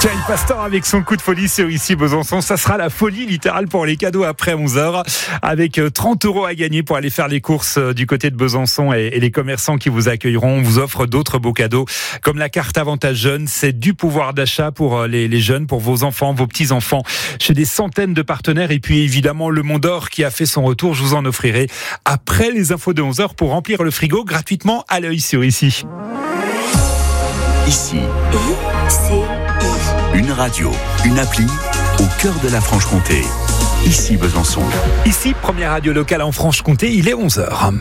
Thierry Pastor avec son coup de folie sur Ici Besançon. Ça sera la folie littérale pour les cadeaux après 11h avec 30 € à gagner pour aller faire les courses du côté de Besançon et les commerçants qui vous accueilleront. On vous offre d'autres beaux cadeaux comme la carte Avantage Jeune. C'est du pouvoir d'achat pour les jeunes, pour vos enfants, vos petits-enfants chez des centaines de partenaires. Et puis évidemment le Mont d'Or qui a fait son retour. Je vous en offrirai après les infos de 11h pour remplir le frigo gratuitement à l'œil sur Ici. Ici. Une radio, une appli au cœur de la Franche-Comté. Ici Besançon. Ici, première radio locale en Franche-Comté, il est 11h.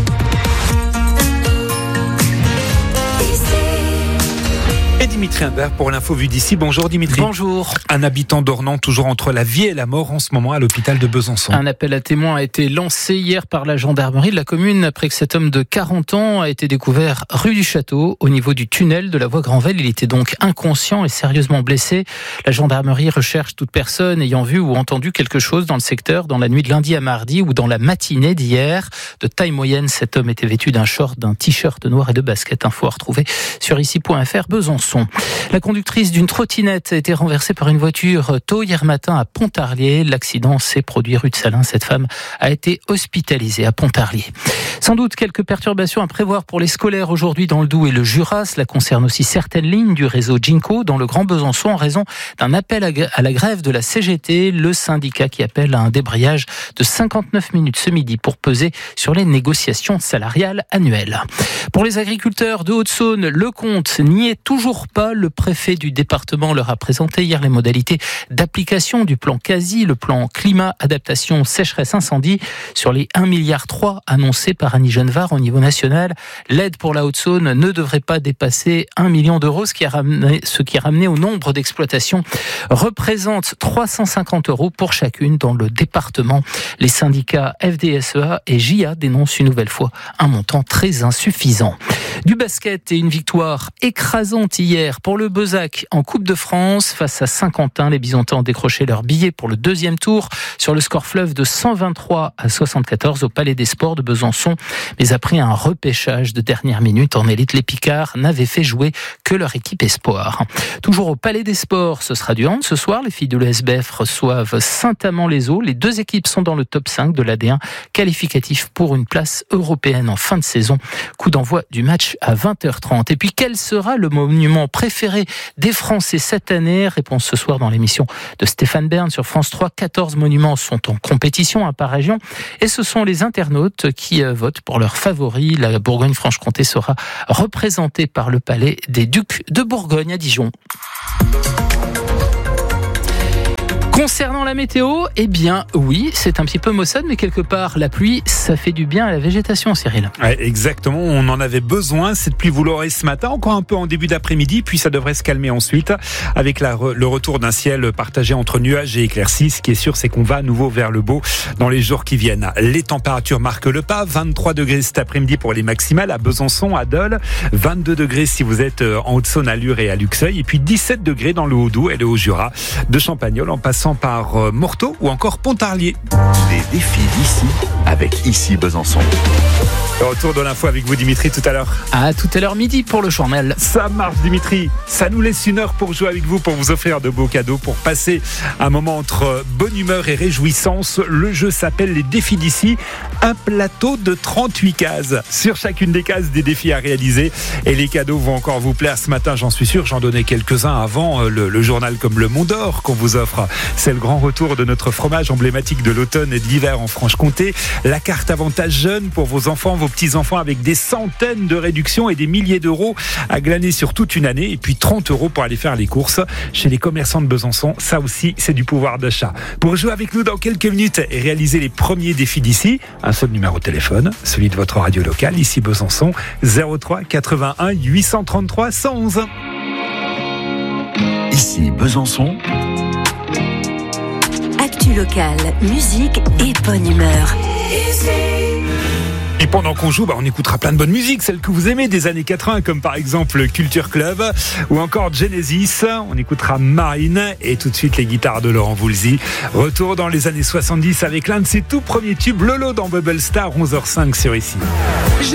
Et Dimitri Imbert pour l'info vue d'ici. Bonjour Dimitri. Bonjour. Un habitant d'Ornans toujours entre la vie et la mort en ce moment à l'hôpital de Besançon. Un appel à témoins a été lancé hier par la gendarmerie de la commune après que cet homme de 40 ans a été découvert rue du Château au niveau du tunnel de la voie Granvelle. Il était donc inconscient et sérieusement blessé. La gendarmerie recherche toute personne ayant vu ou entendu quelque chose dans le secteur dans la nuit de lundi à mardi ou dans la matinée d'hier. De taille moyenne, cet homme était vêtu d'un short, d'un t-shirt noir et de baskets. Info à retrouver sur ici.fr Besançon. La conductrice d'une trottinette a été renversée par une voiture tôt hier matin à Pontarlier. L'accident s'est produit rue de Salins. Cette femme a été hospitalisée à Pontarlier. Sans doute quelques perturbations à prévoir pour les scolaires aujourd'hui dans le Doubs et le Jura. Cela concerne aussi certaines lignes du réseau Ginko dans le Grand Besançon en raison d'un appel à la grève de la CGT, le syndicat qui appelle à un débrayage de 59 minutes ce midi pour peser sur les négociations salariales annuelles. Pour les agriculteurs de Haute-Saône, le compte n'y est toujours pas. Le préfet du département leur a présenté hier les modalités d'application du plan CASI, le plan climat, adaptation, sécheresse, incendie. Sur les 1,3 milliard annoncés par Annie Genevard au niveau national, l'aide pour la Haute-Saône ne devrait pas dépasser 1 million d'euros, ce qui est ramené au nombre d'exploitations représente 350 € pour chacune dans le département. Les syndicats FDSEA et JA dénoncent une nouvelle fois un montant très insuffisant. Du basket et une victoire écrasante hier pour le Bezac en Coupe de France face à Saint-Quentin. Les Bisontins ont décroché leur billet pour le deuxième tour sur le score fleuve de 123-74 au Palais des Sports de Besançon. Mais après un repêchage de dernière minute en élite, les Picards n'avaient fait jouer que leur équipe espoir. Toujours au Palais des Sports, ce sera du hand ce soir. Les filles de l'ESBF reçoivent Saint-Amand-les-Eaux. Les deux équipes sont dans le top 5 de l'AD1 qualificatif pour une place européenne en fin de saison. Coup d'envoi du match à 20h30. Et puis quel sera le monument préféré des Français cette année? Réponse ce soir dans l'émission de Stéphane Bern sur France 3. 14 monuments sont en compétition par région et ce sont les internautes qui votent pour leurs favoris. La Bourgogne-Franche-Comté sera représentée par le Palais des Ducs de Bourgogne à Dijon. Concernant la météo, eh bien oui, c'est un petit peu maussade, mais quelque part la pluie, ça fait du bien à la végétation, Cyril. Ouais, exactement, on en avait besoin. Cette pluie, vous l'aurez ce matin, encore un peu en début d'après-midi, puis ça devrait se calmer ensuite avec le retour d'un ciel partagé entre nuages et éclaircies. Ce qui est sûr, c'est qu'on va à nouveau vers le beau dans les jours qui viennent. Les températures marquent le pas. 23 degrés cet après-midi pour les maximales à Besançon, à Dole. 22 degrés si vous êtes en Haute-Saône, à Lure et à Luxeuil. Et puis 17 degrés dans le Haut-Doubs et le Haut-Jura, de Champagnole en passant par Morteau ou encore Pontarlier. Les défis d'ici avec Ici Besançon. Le retour de l'info avec vous Dimitri tout à l'heure. À tout à l'heure midi pour le journal. Ça marche Dimitri, ça nous laisse une heure pour jouer avec vous, pour vous offrir de beaux cadeaux, pour passer un moment entre bonne humeur et réjouissance. Le jeu s'appelle les défis d'ici, un plateau de 38 cases. Sur chacune des cases, des défis à réaliser et les cadeaux vont encore vous plaire ce matin, j'en suis sûr. J'en donnais quelques-uns avant le journal comme le Mont d'Or qu'on vous offre. C'est le grand retour de notre fromage emblématique de l'automne et de l'hiver en Franche-Comté. La carte Avantage Jeune pour vos enfants, vos petits-enfants avec des centaines de réductions et des milliers d'euros à glaner sur toute une année. Et puis 30 € pour aller faire les courses chez les commerçants de Besançon. Ça aussi, c'est du pouvoir d'achat. Pour jouer avec nous dans quelques minutes et réaliser les premiers défis d'ici, un seul numéro de téléphone, celui de votre radio locale, Ici Besançon, 03 81 833 111. Ici Besançon. Actu locale, musique et bonne humeur. Et pendant qu'on joue, on écoutera plein de bonnes musiques, celles que vous aimez des années 80, comme par exemple Culture Club ou encore Genesis. On écoutera Marine et tout de suite les guitares de Laurent Voulzy. Retour dans les années 70 avec l'un de ses tout premiers tubes, Lolo dans Bubble Star, 11h05 sur Ici.